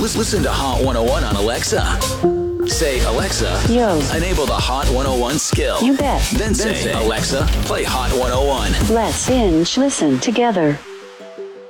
Listen to Hot 101 on Alexa. Say, Alexa, Yo. enable the Hot 101 skill. You bet. Then say, Alexa, play Hot 101. Let's binge listen together.